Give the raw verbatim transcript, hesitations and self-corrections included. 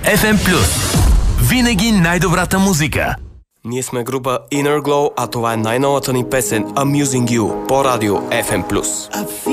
еф ем плюс. Винаги най-добрата музика. Ние сме група Inner Glow, а това е най-новата ни песен Amusing You по радио еф ем плюс.